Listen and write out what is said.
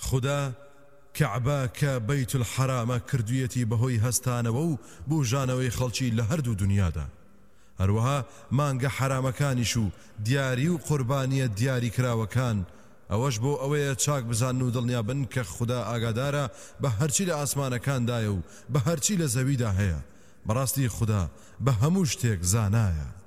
خدا کەعبە کە بەیت الحەرامە کردوویەتی بەهۆی هەستانەوە و بوژانەوەی خەڵکی لە هەردوو دنیادا. هەروەها مانگە حرامەکانیش و دیاری و قوربانیە دیاری کراوەکان ئەوەش بۆ ئەوەیە چاک بزان و دڵنیابن کە خدا ئاگادارە بە هەرچی لە ئاسمانەکاندایە و بە هەرچی لە زەویدا هەیە. بەڕاستی خدا بە هەموو شتێک زانایە.